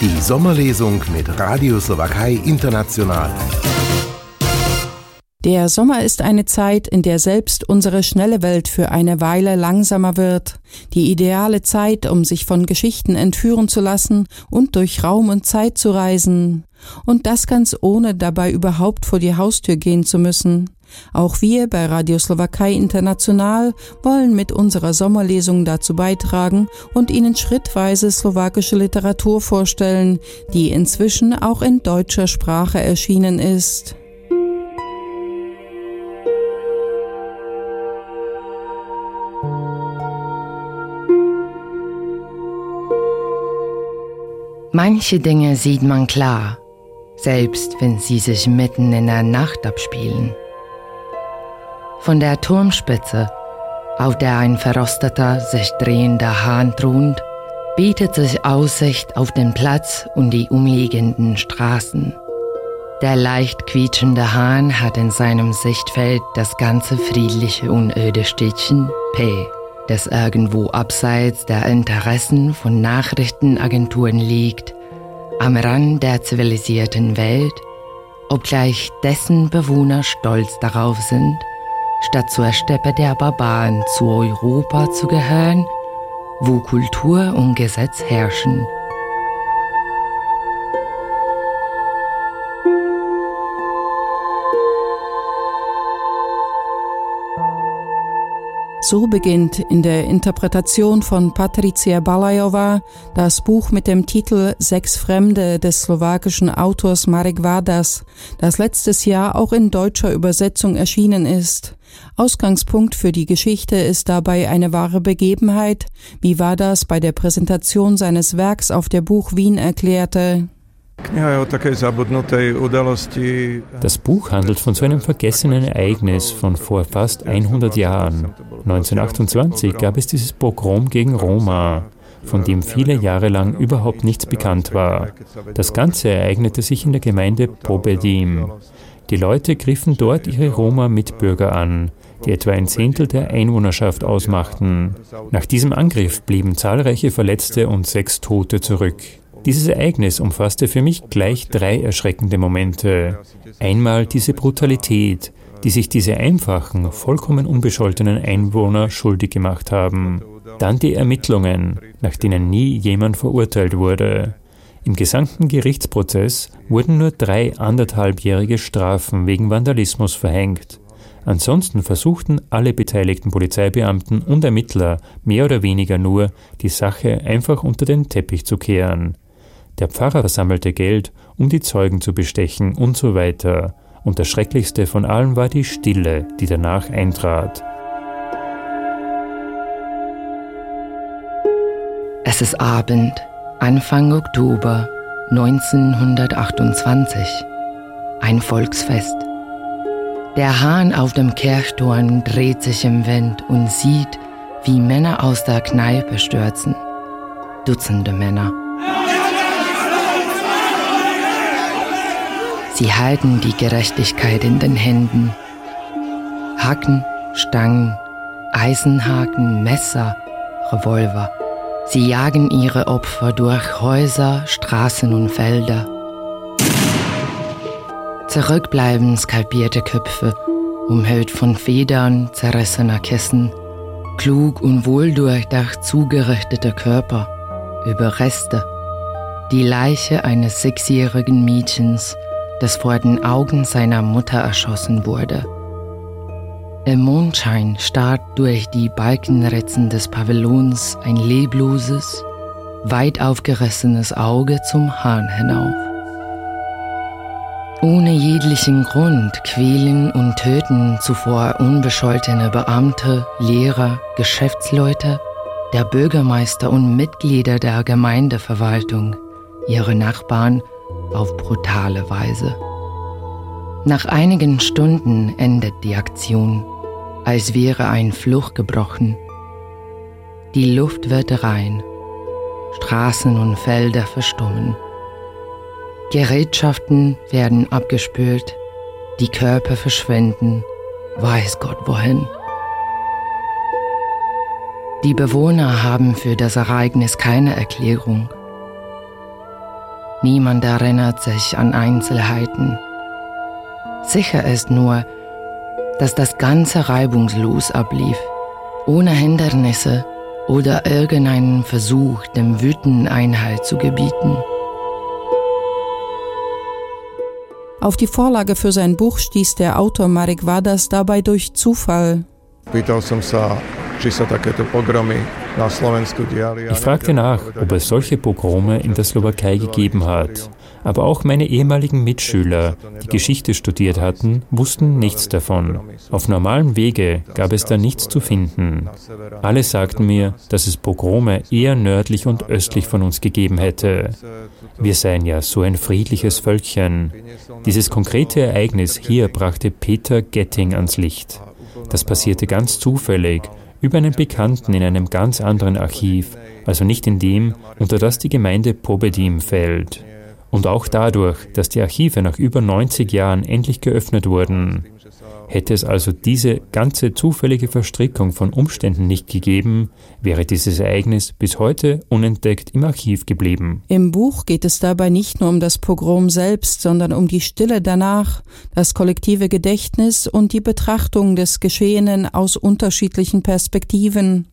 Die Sommerlesung mit Radio Slowakei International. Der Sommer ist eine Zeit, in der selbst unsere schnelle Welt für eine Weile langsamer wird. Die ideale Zeit, um sich von Geschichten entführen zu lassen und durch Raum und Zeit zu reisen. Und das ganz ohne dabei überhaupt vor die Haustür gehen zu müssen. Auch wir bei Radio Slowakei International wollen mit unserer Sommerlesung dazu beitragen und Ihnen schrittweise slowakische Literatur vorstellen, die inzwischen auch in deutscher Sprache erschienen ist. Manche Dinge sieht man klar, selbst wenn sie sich mitten in der Nacht abspielen. Von der Turmspitze, auf der ein verrosteter, sich drehender Hahn thront, bietet sich Aussicht auf den Platz und die umliegenden Straßen. Der leicht quietschende Hahn hat in seinem Sichtfeld das ganze friedliche und öde Städtchen P, das irgendwo abseits der Interessen von Nachrichtenagenturen liegt, am Rand der zivilisierten Welt, obgleich dessen Bewohner stolz darauf sind, statt zur Steppe der Barbaren zu Europa zu gehören, wo Kultur und Gesetz herrschen. So beginnt in der Interpretation von Patricia Balajová das Buch mit dem Titel Sechs Fremde des slowakischen Autors Marek Vadas, das letztes Jahr auch in deutscher Übersetzung erschienen ist. Ausgangspunkt für die Geschichte ist dabei eine wahre Begebenheit, wie Vadas bei der Präsentation seines Werks auf der Buch Wien erklärte. Das Buch handelt von so einem vergessenen Ereignis von vor fast 100 Jahren. 1928 gab es dieses Pogrom gegen Roma, von dem viele Jahre lang überhaupt nichts bekannt war. Das Ganze ereignete sich in der Gemeinde Pobedim. Die Leute griffen dort ihre Roma-Mitbürger an, die etwa 1/10 der Einwohnerschaft ausmachten. Nach diesem Angriff blieben zahlreiche Verletzte und 6 Tote zurück. Dieses Ereignis umfasste für mich gleich 3 erschreckende Momente. Einmal diese Brutalität, die sich diese einfachen, vollkommen unbescholtenen Einwohner schuldig gemacht haben. Dann die Ermittlungen, nach denen nie jemand verurteilt wurde. Im gesamten Gerichtsprozess wurden nur 3 anderthalbjährige Strafen wegen Vandalismus verhängt. Ansonsten versuchten alle beteiligten Polizeibeamten und Ermittler mehr oder weniger nur, die Sache einfach unter den Teppich zu kehren. Der Pfarrer sammelte Geld, um die Zeugen zu bestechen und so weiter. Und das Schrecklichste von allem war die Stille, die danach eintrat. Es ist Abend, Anfang Oktober 1928. Ein Volksfest. Der Hahn auf dem Kirchturm dreht sich im Wind und sieht, wie Männer aus der Kneipe stürzen. Dutzende Männer. Sie halten die Gerechtigkeit in den Händen. Hacken, Stangen, Eisenhaken, Messer, Revolver. Sie jagen ihre Opfer durch Häuser, Straßen und Felder. Zurück bleiben skalpierte Köpfe, umhüllt von Federn zerrissener Kissen, klug und wohldurchdacht zugerichtete Körper, Überreste, die Leiche eines 6-jährigen Mädchens, das vor den Augen seiner Mutter erschossen wurde. Im Mondschein starrt durch die Balkenritzen des Pavillons ein lebloses, weit aufgerissenes Auge zum Hahn hinauf. Ohne jeglichen Grund quälen und töten zuvor unbescholtene Beamte, Lehrer, Geschäftsleute, der Bürgermeister und Mitglieder der Gemeindeverwaltung ihre Nachbarn auf brutale Weise. Nach einigen Stunden endet die Aktion, als wäre ein Fluch gebrochen. Die Luft wird rein, Straßen und Felder verstummen. Gerätschaften werden abgespült, die Körper verschwinden, weiß Gott wohin. Die Bewohner haben für das Ereignis keine Erklärung. Niemand erinnert sich an Einzelheiten. Sicher ist nur, dass das Ganze reibungslos ablief, ohne Hindernisse oder irgendeinen Versuch, dem Wüten Einhalt zu gebieten. Auf die Vorlage für sein Buch stieß der Autor Marek Vadas dabei durch Zufall. Ich fragte nach, ob es solche Pogrome in der Slowakei gegeben hat. Aber auch meine ehemaligen Mitschüler, die Geschichte studiert hatten, wussten nichts davon. Auf normalem Wege gab es da nichts zu finden. Alle sagten mir, dass es Pogrome eher nördlich und östlich von uns gegeben hätte. Wir seien ja so ein friedliches Völkchen. Dieses konkrete Ereignis hier brachte Peter Getting ans Licht. Das passierte ganz zufällig, über einen Bekannten in einem ganz anderen Archiv, also nicht in dem, unter das die Gemeinde Pobedim fällt. Und auch dadurch, dass die Archive nach über 90 Jahren endlich geöffnet wurden. Hätte es also diese ganze zufällige Verstrickung von Umständen nicht gegeben, wäre dieses Ereignis bis heute unentdeckt im Archiv geblieben. Im Buch geht es dabei nicht nur um das Pogrom selbst, sondern um die Stille danach, das kollektive Gedächtnis und die Betrachtung des Geschehenen aus unterschiedlichen Perspektiven.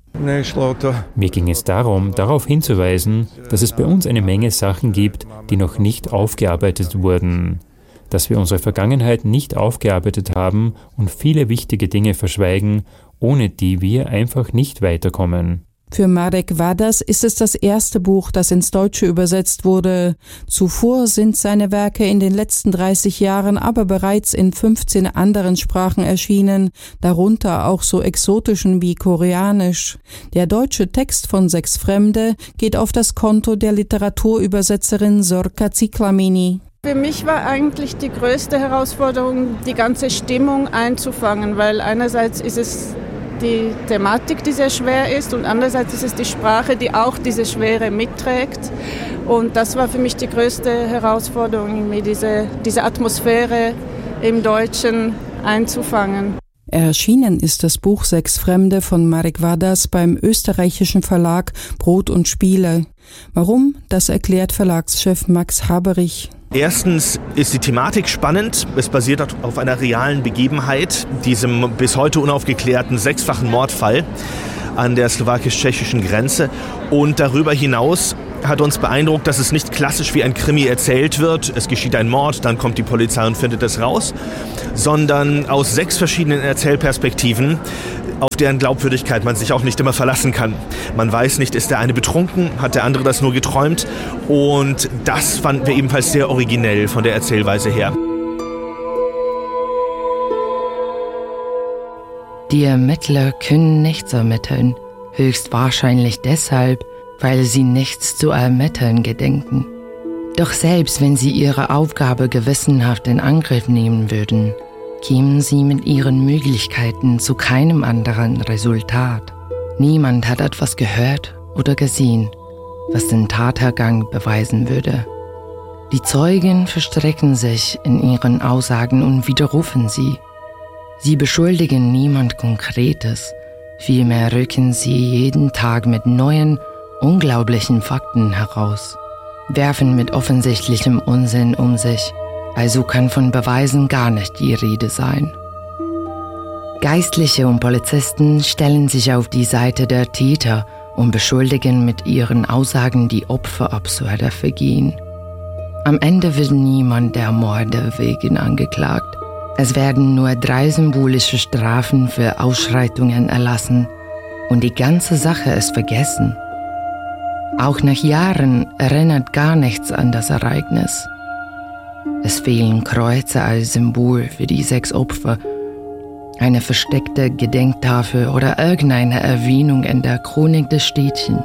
Mir ging es darum, darauf hinzuweisen, dass es bei uns eine Menge Sachen gibt, die noch nicht aufgearbeitet wurden. Dass wir unsere Vergangenheit nicht aufgearbeitet haben und viele wichtige Dinge verschweigen, ohne die wir einfach nicht weiterkommen. Für Marek Vadas ist es das erste Buch, das ins Deutsche übersetzt wurde. Zuvor sind seine Werke in den letzten 30 Jahren aber bereits in 15 anderen Sprachen erschienen, darunter auch so exotischen wie Koreanisch. Der deutsche Text von 6 Fremde geht auf das Konto der Literaturübersetzerin Zorka Ciklamini. Für mich war eigentlich die größte Herausforderung, die ganze Stimmung einzufangen, weil einerseits ist es die Thematik, die sehr schwer ist, und andererseits ist es die Sprache, die auch diese Schwere mitträgt. Und das war für mich die größte Herausforderung, mir diese Atmosphäre im Deutschen einzufangen. Erschienen ist das Buch 6 Fremde von Marek Vadas beim österreichischen Verlag Brot und Spiele. Warum? Das erklärt Verlagschef Max Haberich. Erstens ist die Thematik spannend. Es basiert auf einer realen Begebenheit, diesem bis heute unaufgeklärten 6-fachen Mordfall an der slowakisch-tschechischen Grenze. Und darüber hinaus hat uns beeindruckt, dass es nicht klassisch wie ein Krimi erzählt wird. Es geschieht ein Mord, dann kommt die Polizei und findet es raus, sondern aus 6 verschiedenen Erzählperspektiven, auf deren Glaubwürdigkeit man sich auch nicht immer verlassen kann. Man weiß nicht, ist der eine betrunken, hat der andere das nur geträumt? Und das fanden wir ebenfalls sehr originell von der Erzählweise her. Die Ermittler können nichts ermitteln, höchstwahrscheinlich deshalb, weil sie nichts zu ermitteln gedenken. Doch selbst wenn sie ihre Aufgabe gewissenhaft in Angriff nehmen würden, kämen sie mit ihren Möglichkeiten zu keinem anderen Resultat. Niemand hat etwas gehört oder gesehen, was den Tathergang beweisen würde. Die Zeugen verstricken sich in ihren Aussagen und widerrufen sie. Sie beschuldigen niemand Konkretes, vielmehr rücken sie jeden Tag mit neuen, unglaublichen Fakten heraus, werfen mit offensichtlichem Unsinn um sich, also kann von Beweisen gar nicht die Rede sein. Geistliche und Polizisten stellen sich auf die Seite der Täter und beschuldigen mit ihren Aussagen die Opfer absurder Vergehen. Am Ende wird niemand der Morde wegen angeklagt. Es werden nur 3 symbolische Strafen für Ausschreitungen erlassen und die ganze Sache ist vergessen. Auch nach Jahren erinnert gar nichts an das Ereignis. Es fehlen Kreuze als Symbol für die 6 Opfer, eine versteckte Gedenktafel oder irgendeine Erwähnung in der Chronik des Städtchens.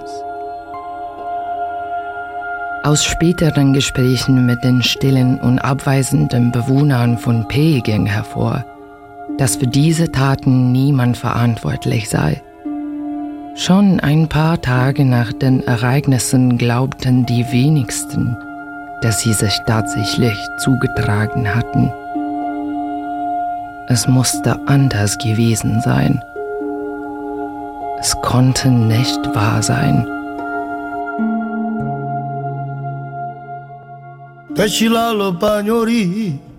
Aus späteren Gesprächen mit den stillen und abweisenden Bewohnern von P ging hervor, dass für diese Taten niemand verantwortlich sei. Schon ein paar Tage nach den Ereignissen glaubten die wenigsten, dass sie sich tatsächlich zugetragen hatten. Es musste anders gewesen sein. Es konnte nicht wahr sein. Teshilalo Panyori